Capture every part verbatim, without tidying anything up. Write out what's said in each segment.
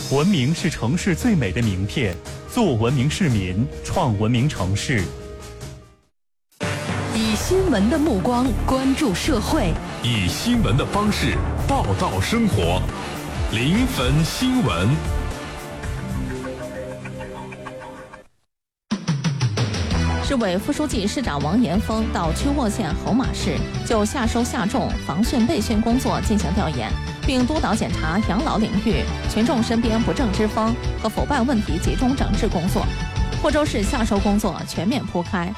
文明是城市最美的名片，做文明市民，创文明城市。 以新闻的目光关注社会， 以新闻的方式报道生活。临汾新闻。 市委副书记、市长王延峰到曲沃县侯马市就下收下种防汛备汛工作进行调研，并督导检查养老领域群众身边不正之风和腐败问题集中整治工作。霍州市下收工作全面铺开。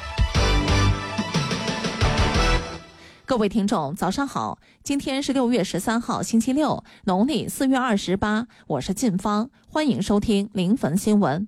各位听众，早上好！今天是六月十三号，星期六，农历四月二十八。我是靳芳，欢迎收听临汾新闻。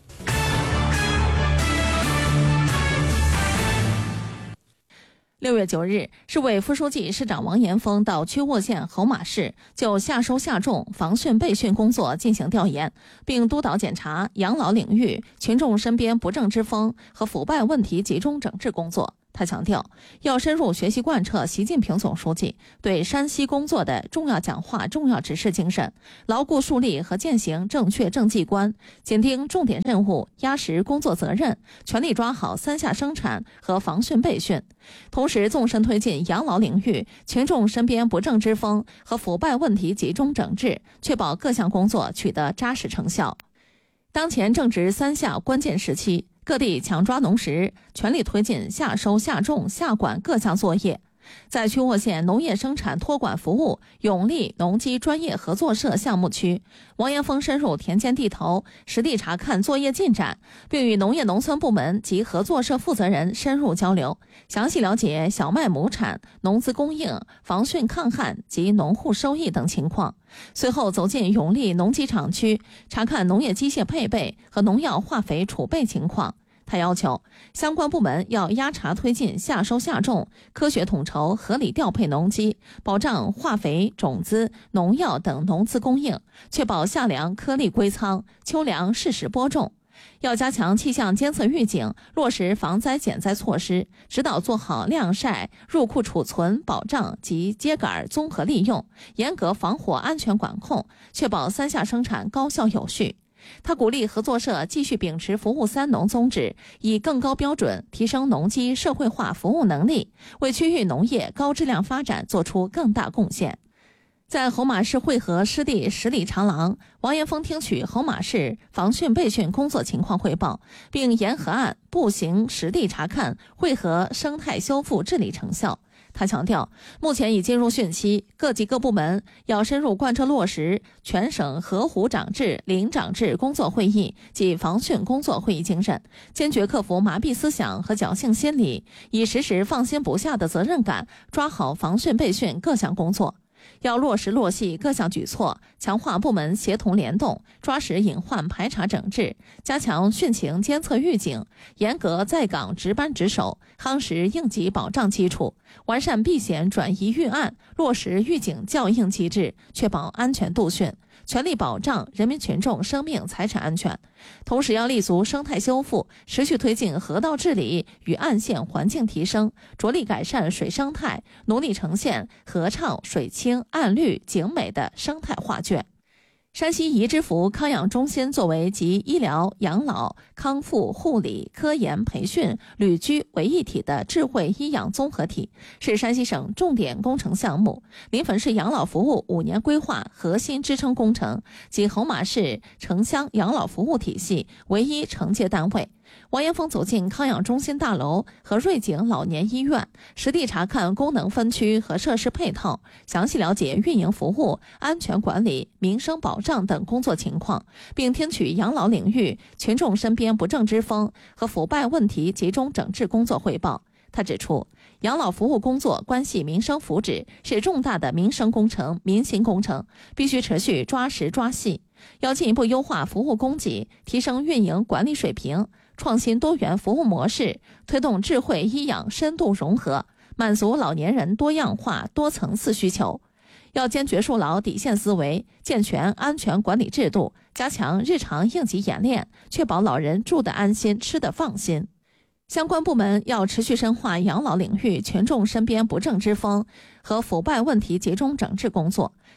六月九日，市委副书记、市长王延峰到曲沃县侯马市就下收下种防汛备汛工作进行调研，并督导检查养老领域群众身边不正之风和腐败问题集中整治工作。他强调，要深入学习贯彻习近平总书记对山西工作的重要讲话、重要指示精神，牢固树立和践行正确政绩观，紧盯重点任务，压实工作责任，全力抓好三下生产和防汛备汛，同时纵深推进养老领域群众身边不正之风和腐败问题集中整治，确保各项工作取得扎实成效。当前正值三下关键时期，各地强抓农时，全力推进下收下种下管各项作业。在曲沃县农业生产托管服务永利农机专业合作社项目区，王延峰深入田间地头，实地查看作业进展，并与农业农村部门及合作社负责人深入交流，详细了解小麦亩产、农资供应、防汛抗旱及农户收益等情况。随后走进永利农机厂区，查看农业机械配备和农药化肥储备情况。他要求相关部门要压查推进下收下种，科学统筹合理调配农机，保障化肥、种子、农药等农资供应，确保夏粮颗粒归仓，秋粮适时播种。要加强气象监测预警，落实防灾减灾措施，指导做好晾晒、入库储存、保障及秸秆综合利用，严格防火安全管控，确保三下生产高效有序。他鼓励合作社继续秉持服务三农宗旨，以更高标准提升农机社会化服务能力，为区域农业高质量发展做出更大贡献。在侯马市汇合湿地十里长廊，王延峰听取侯马市防汛备汛工作情况汇报，并沿河岸步行实地查看汇合生态修复治理成效。他强调，目前已进入汛期，各级各部门要深入贯彻落实全省河湖长治、林长治工作会议及防汛工作会议精神，坚决克服麻痹思想和侥幸心理，以实时放心不下的责任感，抓好防汛备汛各项工作。要落实落细各项举措，强化部门协同联动，抓实隐患排查整治，加强汛情监测预警，严格在岗值班值守，夯实应急保障基础，完善避险转移预案，落实预警校应机制，确保安全度汛，全力保障人民群众生命财产安全。同时要立足生态修复，持续推进河道治理与岸线环境提升，着力改善水生态，努力呈现河畅水清岸绿景美的生态画卷。山西移之福康养中心作为集医疗、养老、康复、护理、科研、培训、旅居为一体的智慧医养综合体，是山西省重点工程项目，临汾市养老服务五年规划核心支撑工程及侯马市城乡养老服务体系唯一承接单位。王延峰走进康养中心大楼和瑞景老年医院，实地查看功能分区和设施配套，详细了解运营服务、安全管理、民生保障等工作情况，并听取养老领域群众身边不正之风和腐败问题集中整治工作汇报。他指出，养老服务工作关系民生福祉，是重大的民生工程、民心工程，必须持续抓实抓细，要进一步优化服务供给，提升运营管理水平，创新多元服务模式，推动智慧医养深度融合，满足老年人多样化、多层次需求。要坚决树牢底线思维，健全安全管理制度，加强日常应急演练，确保老人住得安心、吃得放心。相关部门要持续深化养老领域群众身边不正之风和腐败问题集中整治工作，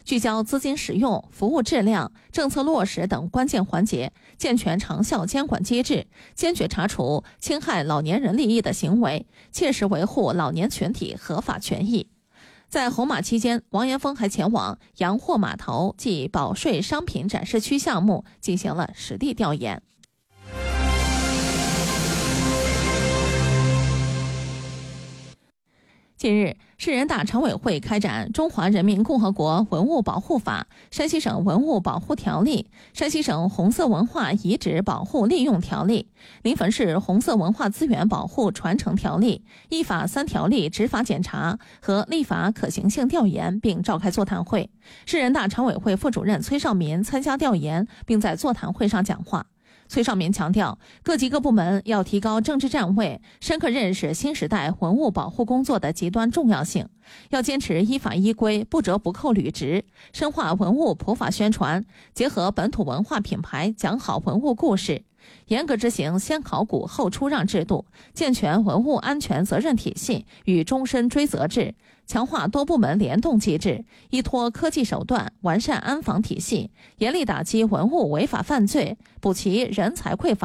聚焦资金使用、服务质量、政策落实等关键环节，健全长效监管机制，坚决查处侵害老年人利益的行为，切实维护老年群体合法权益。在红码期间，王岩峰还前往洋货码头暨保税商品展示区项目进行了实地调研。近日，市人大常委会开展《中华人民共和国文物保护法》、山西省文物保护条例、山西省红色文化遗址保护利用条例、临汾市红色文化资源保护传承条例、依法三条例执法检查和立法可行性调研，并召开座谈会。市人大常委会副主任崔少民参加调研，并在座谈会上讲话。崔少民强调，各级各部门要提高政治站位，深刻认识新时代文物保护工作的极端重要性，要坚持依法依规、不折不扣履职，深化文物普法宣传，结合本土文化品牌讲好文物故事，严格执行先考古后出让制度，健全文物安全责任体系与终身追责制，强化多部门联动机制，依托科技手段完善安防体系，严厉打击文物违法犯罪，补齐人才匮乏